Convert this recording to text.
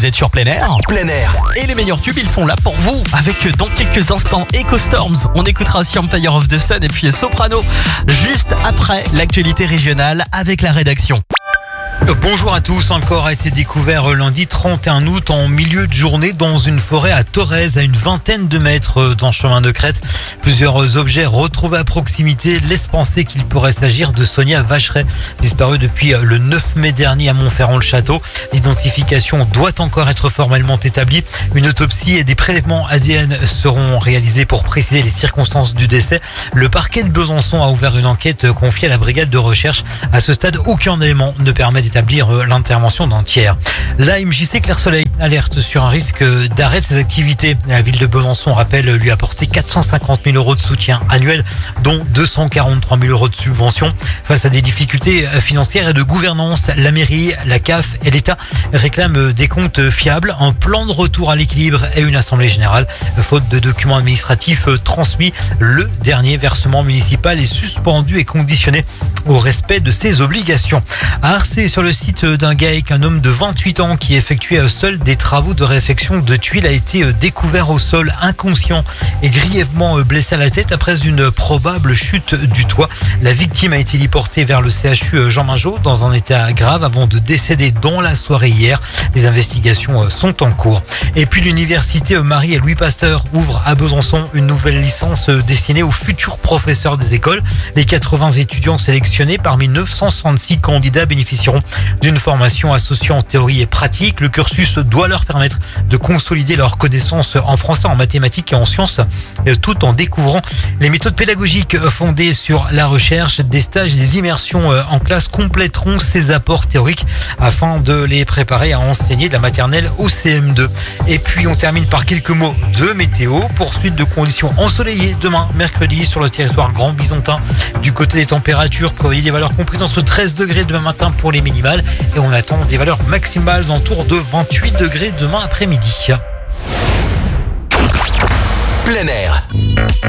Vous êtes sur plein air. Plein air. Et les meilleurs tubes, ils sont là pour vous. Avec dans quelques instants Echo Storms. On écoutera aussi Empire of the Sun et puis Soprano. Juste après l'actualité régionale avec la rédaction. Bonjour à tous. Un corps a été découvert lundi 31 août en milieu de journée dans une forêt à Thorez, à une vingtaine de mètres dans Chemin de Crête. Plusieurs objets retrouvés à proximité laissent penser qu'il pourrait s'agir de Sonia Vacheret, disparue depuis le 9 mai dernier à Montferrand-le-Château. L'identification doit encore être formellement établie. Une autopsie et des prélèvements ADN seront réalisés pour préciser les circonstances du décès. Le parquet de Besançon a ouvert une enquête confiée à la brigade de recherche. À ce stade, aucun élément ne permet d'établir l'intervention d'un tiers. La MJC Clair-Soleil alerte sur un risque d'arrêt de ses activités. La ville de Besançon rappelle lui apporter 450 000 euros de soutien annuel, dont 243 000 euros de subvention. Face à des difficultés financières et de gouvernance, la mairie, la CAF et l'État réclament des comptes fiables, un plan de retour à l'équilibre et une assemblée générale. Faute de documents administratifs transmis, le dernier versement municipal est suspendu et conditionné au respect de ses obligations. À Arcé, sur le site d'un GAEC, un homme de 28 ans qui effectuait seul des travaux de réfection de tuiles a été découvert au sol inconscient et grièvement blessé à la tête après une probable chute du toit. La victime a été déportée vers le CHU Jean Mingeot dans un état grave avant de décéder dans la soirée hier. Les investigations sont en cours. Et puis l'université Marie et Louis Pasteur ouvre à Besançon une nouvelle licence destinée aux futurs professeurs des écoles. Les 80 étudiants sélectionnés parmi 966 candidats bénéficieront d'une formation associant théorie et pratique. Le cursus doit leur permettre de consolider leurs connaissances en français, en mathématiques et en sciences, tout en découvrant les méthodes pédagogiques fondées sur la recherche. Des stages et des immersions en classe compléteront ces apports théoriques afin de les préparer à enseigner de la maternelle au CM2. Et puis on termine par quelques mots de météo. Poursuite de conditions ensoleillées demain, mercredi, sur le territoire grand byzantin. Du côté des températures, prévoyez des valeurs comprises entre 13 degrés demain matin pour les minimales et on attend des valeurs maximales autour de 28 degrés demain après-midi. Plein air.